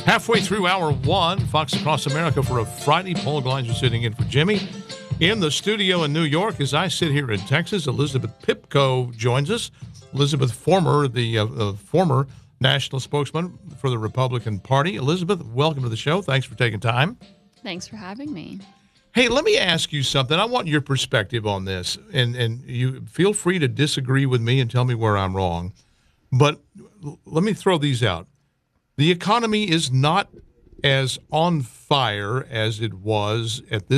Halfway through hour one, Fox Across America for a Friday. Paul Gleiser sitting in for Jimmy. In the studio in New York, as I sit here in Texas, Elizabeth Pipko joins us. Elizabeth, former national spokesman for the Republican Party. Elizabeth, welcome to the show. Thanks for taking time. Thanks for having me. Hey, let me ask you something. I want your perspective on this, and you feel free to disagree with me and tell me where I'm wrong. But let me throw these out. The economy is not as on fire as it was at this